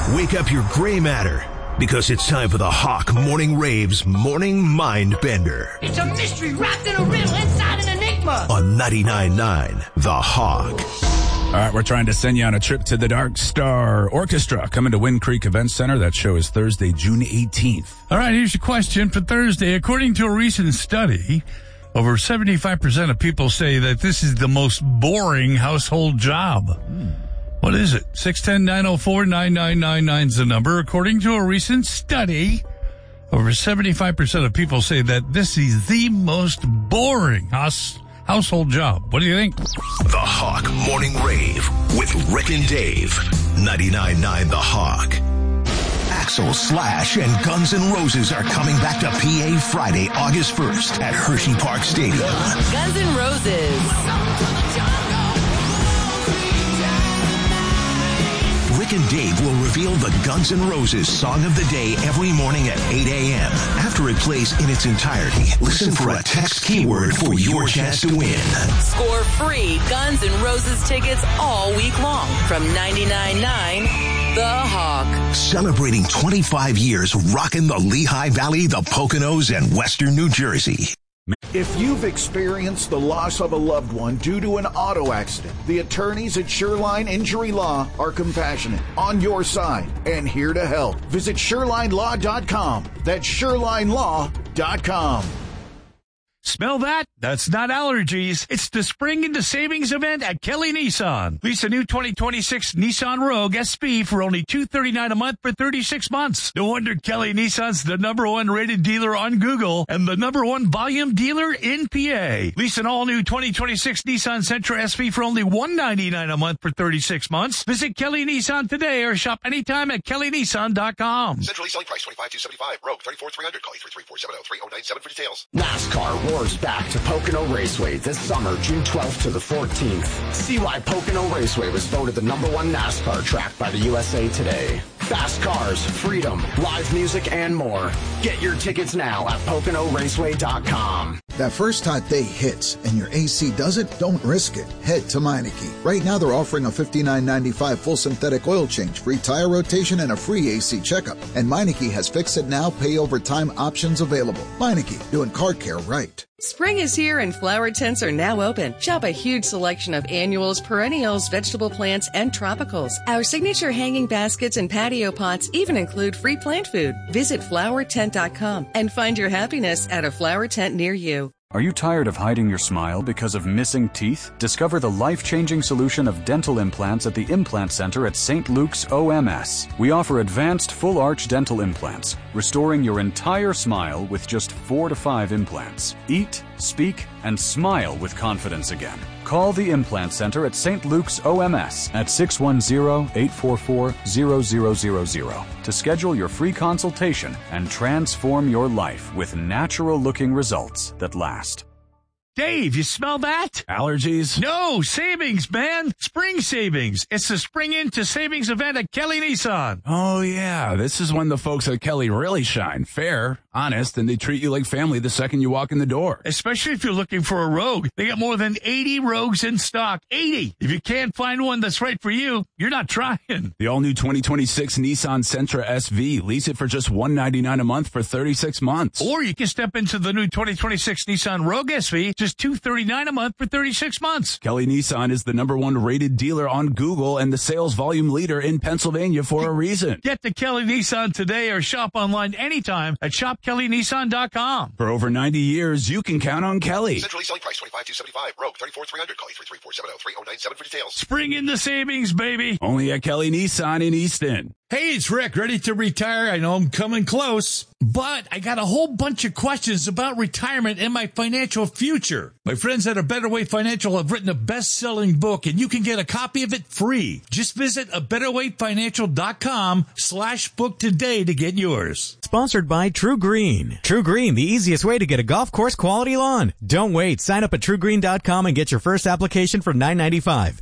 Wake up your gray matter, because it's time for the Hawk Morning Rave's Morning Mind Bender. It's a mystery wrapped in a riddle inside an enigma. On 99.9 The Hawk. All right, we're trying to send you on a trip to the Dark Star Orchestra coming to Wind Creek Event Center. That show is Thursday, June 18th. All right, here's your question for Thursday. According to a recent study, over 75% of people say that this is the most boring household job. What is it? 610-904-9999 is the number. According to a recent study, over 75% of people say that this is the most boring household job. What do you think? The Hawk Morning Rave with Rick and Dave. 99.9 The Hawk. Axl, Slash, and Guns N' Roses are coming back to PA Friday, August 1st at Hershey Park Stadium. Guns N' Roses. Rick and Dave will reveal the Guns N' Roses Song of the Day every morning at 8 a.m. After it plays in its entirety, listen for a text keyword for your chance to win. Score free Guns N' Roses tickets all week long from 99.9 The Hawk. Celebrating 25 years rocking the Lehigh Valley, the Poconos, and Western New Jersey. If you've experienced the loss of a loved one due to an auto accident, the attorneys at Shoreline Injury Law are compassionate, on your side, and here to help. Visit ShorelineLaw.com. That's ShorelineLaw.com. Smell that? That's not allergies. It's the Spring into Savings event at Kelly Nissan. Lease a new 2026 Nissan Rogue SP for only $239 a month for 36 months. No wonder Kelly Nissan's the #1 rated dealer on Google and the #1 volume dealer in PA. Lease an all-new 2026 Nissan Sentra SP for only $199 a month for 36 months. Visit Kelly Nissan today or shop anytime at kellynissan.com. Centrally selling price $25,275. Rogue $34,300. Call 833-470-3097 for details. NASCAR roars back to Pocono Raceway this summer, June 12th to the 14th. See why Pocono Raceway was voted the #1 NASCAR track by the USA Today. Fast cars, freedom, live music, and more. Get your tickets now at PoconoRaceway.com. That first hot day hits and your AC doesn't? Don't risk it. Head to Meineke. Right now they're offering a $59.95 full synthetic oil change, free tire rotation, and a free AC checkup. And Meineke has fix it now, pay over time options available. Meineke, doing car care right. Spring is here and flower tents are now open. Shop a huge selection of annuals, perennials, vegetable plants, and tropicals. Our signature hanging baskets and patio pots even include free plant food. Visit flowertent.com and find your happiness at a flower tent near you. Are you tired of hiding your smile because of missing teeth? Discover the life-changing solution of dental implants at the Implant Center at St. Luke's OMS. We offer advanced full-arch dental implants, restoring your entire smile with just 4 to 5 implants. Eat, speak, and smile with confidence again. Call the Implant Center at St. Luke's OMS at 610-844-0000 to schedule your free consultation and transform your life with natural-looking results that last. Dave, you smell that? Allergies? No, savings, man. Spring savings. It's the Spring into Savings event at Kelly Nissan. Oh, yeah. This is when the folks at Kelly really shine. Fair, honest, and they treat you like family the second you walk in the door. Especially if you're looking for a Rogue. They got more than 80 Rogues in stock. 80! If you can't find one that's right for you, you're not trying. The all-new 2026 Nissan Sentra SV. Lease it for just $199 a month for 36 months. Or you can step into the new 2026 Nissan Rogue SV, just $239 a month for 36 months. Kelly Nissan is the #1 rated dealer on Google and the sales volume leader in Pennsylvania for a reason. Get to Kelly Nissan today or shop online anytime at shopkellynissan.com. For over 90 years, you can count on Kelly. Centrally selling price $25,275. Rogue $34,300. Call 833-470-3097 for details. Spring in the savings, baby. Only at Kelly Nissan in Easton. Hey, it's Rick, ready to retire. I know I'm coming close, but I got a whole bunch of questions about retirement and my financial future. My friends at A Better Way Financial have written a best-selling book, and you can get a copy of it free. Just visit abetterwayfinancial.com/book today to get yours. Sponsored by True Green. True Green, the easiest way to get a golf course quality lawn. Don't wait. Sign up at truegreen.com and get your first application for $9.95.